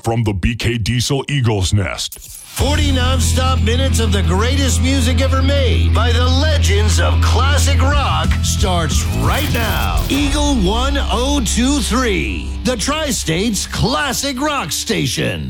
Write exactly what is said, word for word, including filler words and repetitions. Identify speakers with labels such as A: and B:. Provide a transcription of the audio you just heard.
A: from the B K Diesel Eagle's Nest.
B: forty non-stop minutes of the greatest music ever made by the legends of classic rock starts right now. Eagle ten twenty-three, the Tri-State's classic rock station.